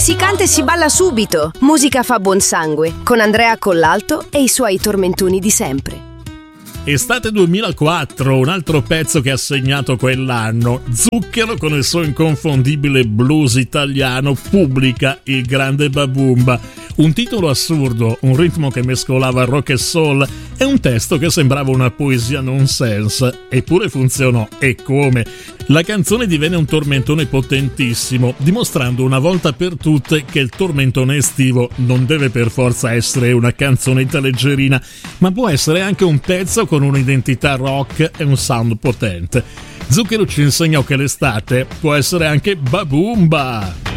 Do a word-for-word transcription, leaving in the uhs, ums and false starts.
Si canta e si balla subito. Musica fa buon sangue, con Andrea Collalto e i suoi tormentoni di sempre. Estate duemilaquattro, un altro pezzo che ha segnato quell'anno. Zucchero con il suo inconfondibile blues italiano pubblica Il grande Babumba. Un titolo assurdo, un ritmo che mescolava rock e soul e un testo che sembrava una poesia nonsense, eppure funzionò, e come. La canzone divenne un tormentone potentissimo, dimostrando una volta per tutte che il tormentone estivo non deve per forza essere una canzonetta leggerina, ma può essere anche un pezzo con un'identità rock e un sound potente. Zucchero ci insegnò che l'estate può essere anche babumba!